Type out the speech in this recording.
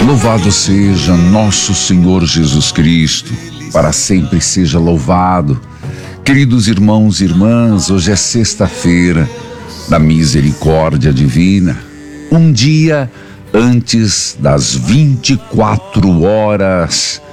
Louvado seja nosso Senhor Jesus Cristo, para sempre seja louvado. Queridos irmãos e irmãs, hoje é sexta-feira da misericórdia divina, um dia antes das 24 horas